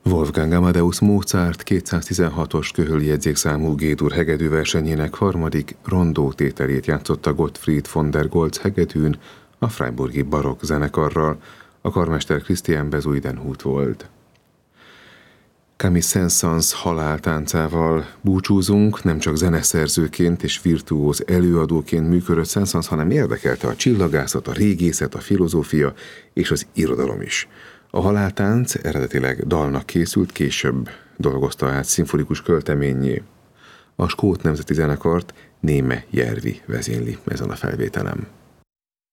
Wolfgang Amadeus Mozart 216-os köhöli jegyzékszámú G-dur hegedűversenyének harmadik rondó tételét játszotta Gottfried von der Goltz hegedűn a freiburgi barokk zenekarral, a karmester Christian Bezuidenhout volt. Camille Saint-Saëns haláltáncával búcsúzunk, nem csak zeneszerzőként és virtuóz előadóként működött Saint-Saëns, hanem érdekelte a csillagászat, a régészet, a filozófia és az irodalom is. A haláltánc eredetileg dalnak készült, később dolgozta át szimfonikus költeményé. A skót nemzeti zenekart Néme Järvi vezényli ezen a felvételen.